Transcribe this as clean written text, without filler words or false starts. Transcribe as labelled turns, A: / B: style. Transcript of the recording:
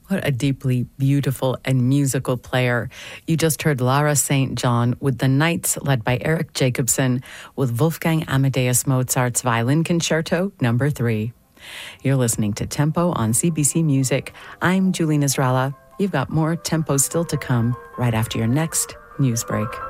A: What a deeply beautiful and musical player. You just heard Lara St. John with the Knights, led by Eric Jacobson, with Wolfgang Amadeus Mozart's Violin Concerto No. 3. You're listening to Tempo on CBC Music. I'm Julie Nasrallah. You've got more Tempo still to come right after your next news break.